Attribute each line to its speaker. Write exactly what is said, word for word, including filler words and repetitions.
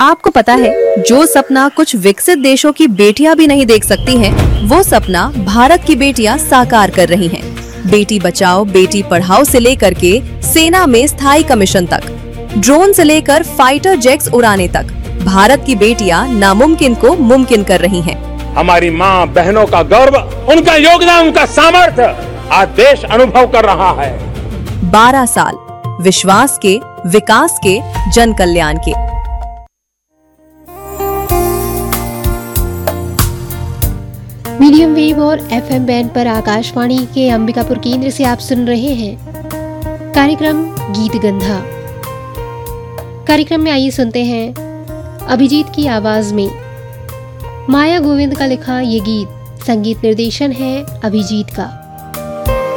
Speaker 1: आपको पता है, जो सपना कुछ विकसित देशों की बेटियां भी नहीं देख सकती हैं, वो सपना भारत की बेटियां साकार कर रही हैं। बेटी बचाओ बेटी पढ़ाओ से लेकर के सेना में स्थायी कमीशन तक, ड्रोन से लेकर फाइटर जेट्स उड़ाने तक, भारत की बेटियां नामुमकिन को मुमकिन कर रही हैं।
Speaker 2: हमारी माँ बहनों का गौरव, उनका योगदान, उनका सामर्थ्य आज देश अनुभव कर रहा है।
Speaker 1: बारह साल विश्वास के, विकास के, जन कल्याण के।
Speaker 3: मीडियम वेव और एफएम बैंड पर आकाशवाणी के अंबिकापुर केंद्र से आप सुन रहे हैं कार्यक्रम गीत गंधा। कार्यक्रम में आइए सुनते हैं अभिजीत की आवाज में माया गोविंद का लिखा ये गीत। संगीत निर्देशन है अभिजीत का।